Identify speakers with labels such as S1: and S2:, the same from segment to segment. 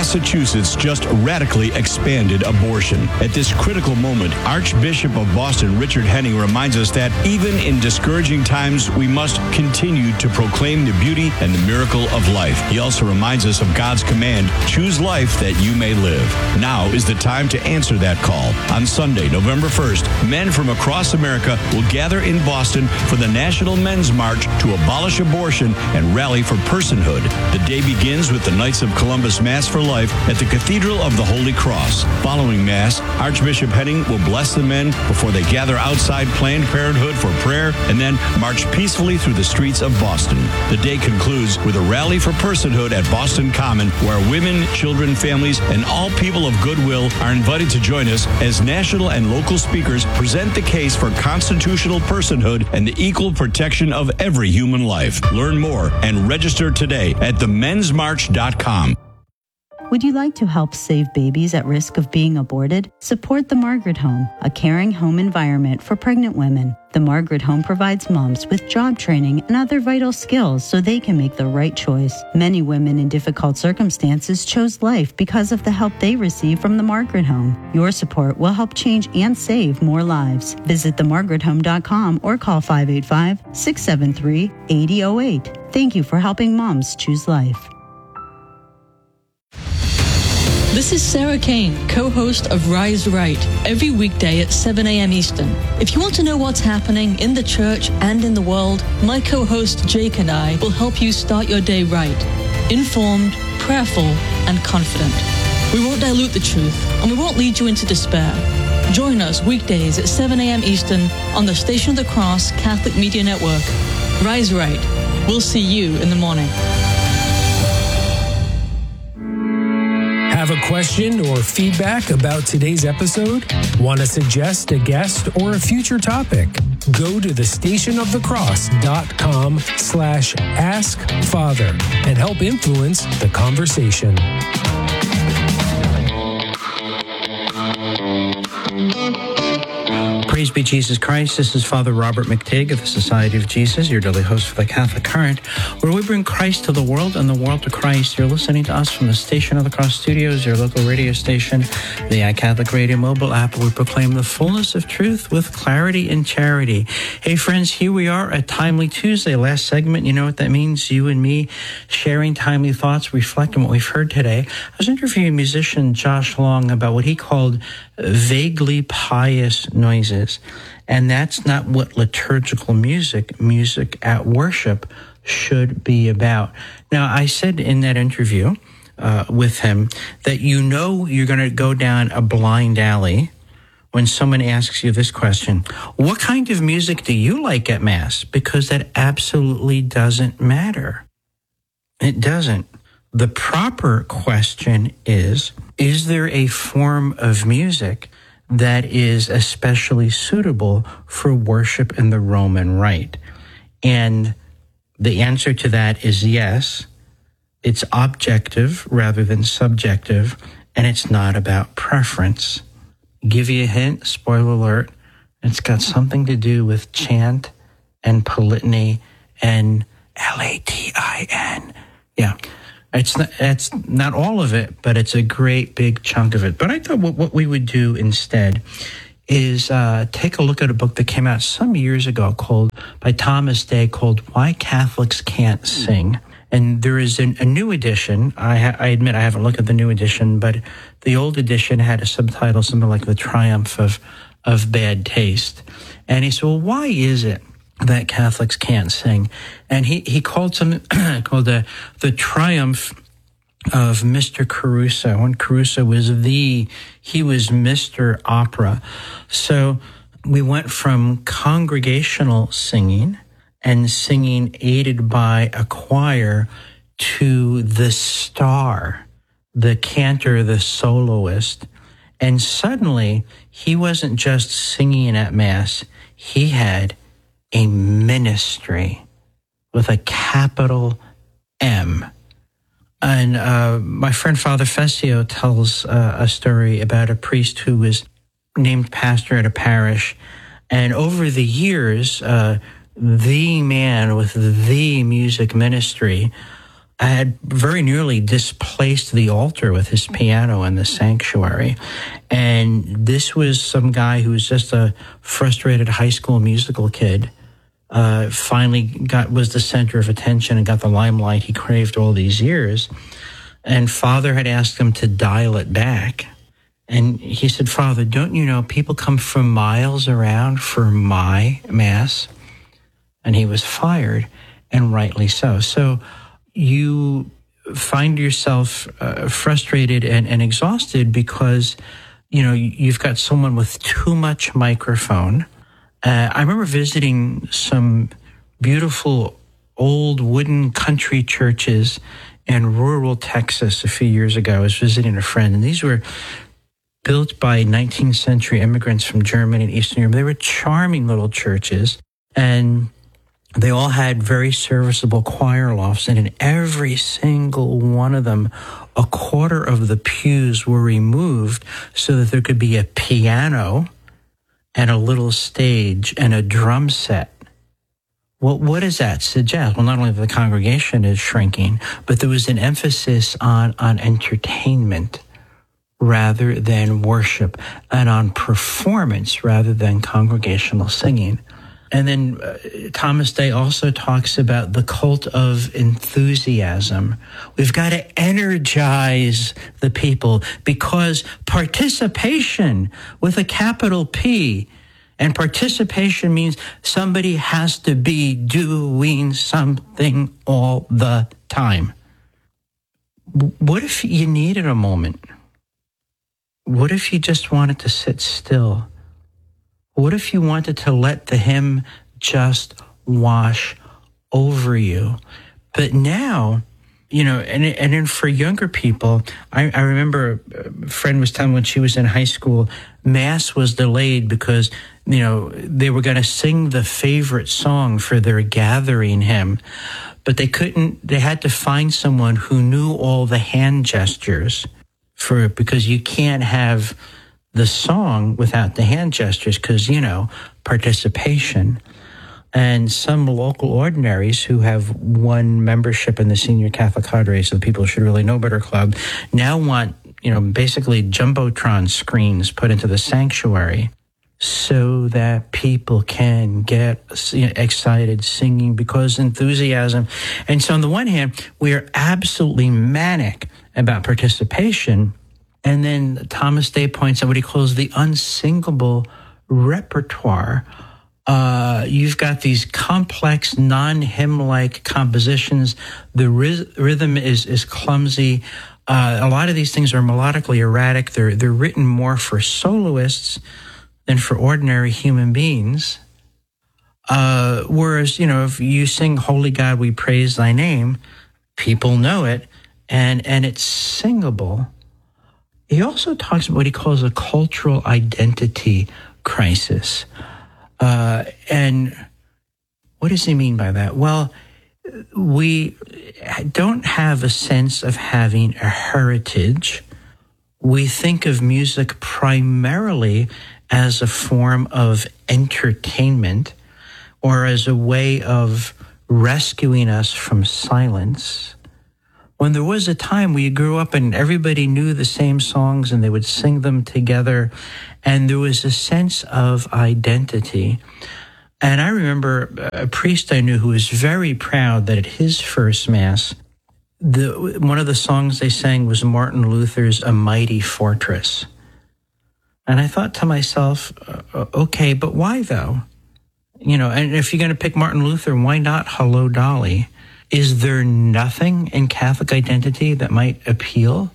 S1: Massachusetts just radically expanded abortion. At this critical moment, Archbishop of Boston Richard Henning reminds us that even in discouraging times, we must continue to proclaim the beauty and the miracle of life. He also reminds us of God's command, choose life that you may live. Now is the time to answer that call. On Sunday, November 1st, men from across America will gather in Boston for the National Men's March to abolish abortion and rally for personhood. The day begins with the Knights of Columbus Mass for Life at the Cathedral of the Holy Cross. Following Mass, Archbishop Henning will bless the men before they gather outside Planned Parenthood for prayer and then march peacefully through the streets of Boston. The day concludes with a rally for personhood at Boston Common, where women, children, families, and all people of goodwill are invited to join us as national and local speakers present the case for constitutional personhood and the equal protection of every human life. Learn more and register today at themensmarch.com.
S2: Would you like to help save babies at risk of being aborted? Support the Margaret Home, a caring home environment for pregnant women. The Margaret Home provides moms with job training and other vital skills so they can make the right choice. Many women in difficult circumstances chose life because of the help they receive from the Margaret Home. Your support will help change and save more lives. Visit themargarethome.com or call 585-673-8008. Thank you for helping moms choose life.
S3: This is Sarah Kane, co-host of Rise Right, every weekday at 7 a.m. Eastern. If you want to know what's happening in the church and in the world, my co-host Jake and I will help you start your day right, informed, prayerful, and confident. We won't dilute the truth, and we won't lead you into despair. Join us weekdays at 7 a.m. Eastern on the Station of the Cross Catholic Media Network. Rise Right. We'll see you in the morning.
S4: Have a question or feedback about today's episode? Want to suggest a guest or a future topic? Go to thestationofthecross.com/askfather and help influence the conversation.
S5: Praise be Jesus Christ. This is Father Robert McTigg of the Society of Jesus, your daily host for the Catholic Current, where we bring Christ to the world and the world to Christ. You're listening to us from the Station of the Cross Studios, your local radio station, the iCatholic Radio mobile app, where we proclaim the fullness of truth with clarity and charity. Hey, friends, here we are at Timely Tuesday. Last segment, you know what that means? You and me sharing timely thoughts, reflecting what we've heard today. I was interviewing musician Josh Long about what he called vaguely pious noises. And that's not what liturgical music at worship, should be about. Now, I said in that interview with him that you know you're going to go down a blind alley when someone asks you this question: what kind of music do you like at Mass? Because that absolutely doesn't matter. It doesn't. The proper question is there a form of music that is especially suitable for worship in the Roman Rite? And the answer to that is yes. It's objective rather than subjective, and it's not about preference. Give you a hint, spoiler alert, it's got something to do with chant and polytony and Latin. Yeah. It's not all of it, but it's a great big chunk of it. But I thought what we would do instead is take a look at a book that came out some years ago by Thomas Day called Why Catholics Can't Sing. And there is a new edition. I admit I haven't looked at the new edition, but the old edition had a subtitle, something like The Triumph of Bad Taste. And he said, well, why is it that Catholics can't sing? And he called something called the Triumph of Mr. Caruso. And Caruso was he was Mr. Opera. So we went from congregational singing and singing aided by a choir to the star, the cantor, the soloist. And suddenly he wasn't just singing at Mass. He had a ministry with a capital M. And my friend Father Fessio tells a story about a priest who was named pastor at a parish. And over the years, the man with the music ministry had very nearly displaced the altar with his piano in the sanctuary. And this was some guy who was just a frustrated high school musical kid, finally was the center of attention and got the limelight he craved all these years. And Father had asked him to dial it back. And he said, Father, don't you know people come from miles around for my Mass? And he was fired, and rightly so. So you find yourself frustrated and exhausted because, you've got someone with too much microphone. I remember visiting some beautiful old wooden country churches in rural Texas a few years ago. I was visiting a friend, and these were built by 19th century immigrants from Germany and Eastern Europe. They were charming little churches, and they all had very serviceable choir lofts, and in every single one of them, a quarter of the pews were removed so that there could be a piano and a little stage and a drum set. Well, what does that suggest? Well, not only that the congregation is shrinking, but there was an emphasis on entertainment rather than worship, and on performance rather than congregational singing. And then Thomas Day also talks about the cult of enthusiasm. We've got to energize the people because participation with a capital P, and participation means somebody has to be doing something all the time. What if you needed a moment? What if you just wanted to sit still? What if you wanted to let the hymn just wash over you? But now, and then for younger people, I remember a friend was telling me when she was in high school, Mass was delayed because, they were going to sing the favorite song for their gathering hymn, but they had to find someone who knew all the hand gestures for it, because you can't have the song without the hand gestures because, participation. And some local ordinaries who have won membership in the Senior Catholic Cadre, so the People Should Really Know Better Club, now want, basically Jumbotron screens put into the sanctuary so that people can get excited singing because enthusiasm. And so on the one hand, we are absolutely manic about participation. And then Thomas Day points out what he calls the unsingable repertoire. You've got these complex, non-hymn-like compositions. The rhythm is clumsy. A lot of these things are melodically erratic. They're written more for soloists than for ordinary human beings. Whereas, if you sing Holy God, We Praise Thy Name, people know it, and it's singable. He also talks about what he calls a cultural identity crisis. And what does he mean by that? Well, we don't have a sense of having a heritage. We think of music primarily as a form of entertainment or as a way of rescuing us from silence. When there was a time where you grew up and everybody knew the same songs and they would sing them together, and there was a sense of identity. And I remember a priest I knew who was very proud that at his first Mass, one of the songs they sang was Martin Luther's A Mighty Fortress. And I thought to myself, okay, but why though? And if you're going to pick Martin Luther, why not Hello, Dolly? Is there nothing in Catholic identity that might appeal?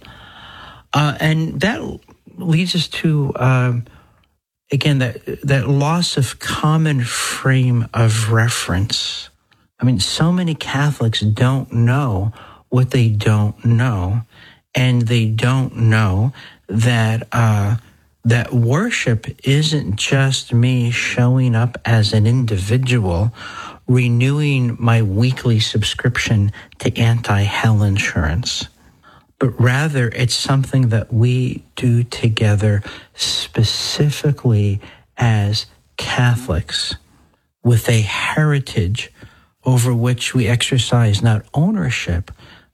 S5: And that leads us to, again, that loss of common frame of reference. I mean, so many Catholics don't know what they don't know, and they don't know that that worship isn't just me showing up as an individual, renewing my weekly subscription to anti-hell insurance, but rather it's something that we do together specifically as Catholics with a heritage over which we exercise not ownership,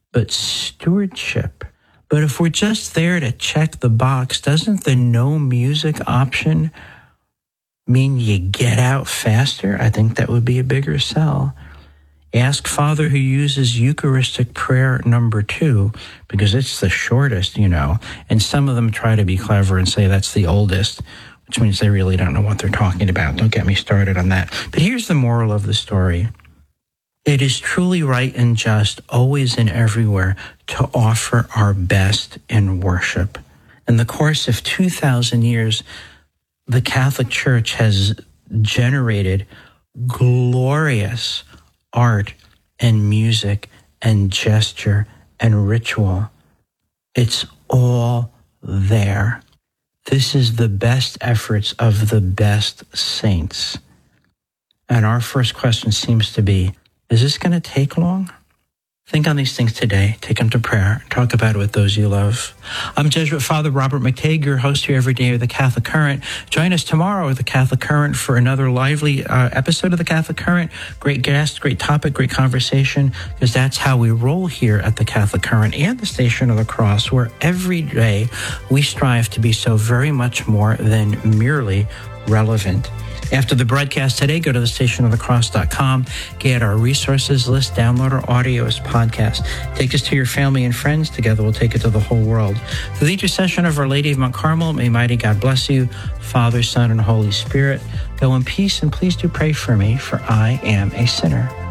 S5: but stewardship. But if we're just there to check the box, doesn't the no music option mean you get out faster? I think that would be a bigger sell. Ask Father who uses Eucharistic prayer number 2, because it's the shortest, and some of them try to be clever and say that's the oldest, which means they really don't know what they're talking about. Don't get me started on that. But here's the moral of the story. It is truly right and just, always and everywhere, to offer our best in worship. In the course of 2,000 years, the Catholic Church has generated glorious art and music and gesture and ritual. It's all there. This is the best efforts of the best saints. And our first question seems to be, is this going to take long? Think on these things today. Take them to prayer. Talk about it with those you love. I'm Jesuit Father Robert McTague, your host here every day of the Catholic Current. Join us tomorrow with the Catholic Current for another lively episode of the Catholic Current. Great guest, great topic, great conversation, because that's how we roll here at the Catholic Current and the Station of the Cross, where every day we strive to be so very much more than merely relevant. After the broadcast today, go to thestationofthecross.com, get our resources list, download our audio as podcast. Take us to your family and friends. Together we'll take it to the whole world. Through the intercession of Our Lady of Mount Carmel, may mighty God bless you, Father, Son, and Holy Spirit. Go in peace, and please do pray for me, for I am a sinner.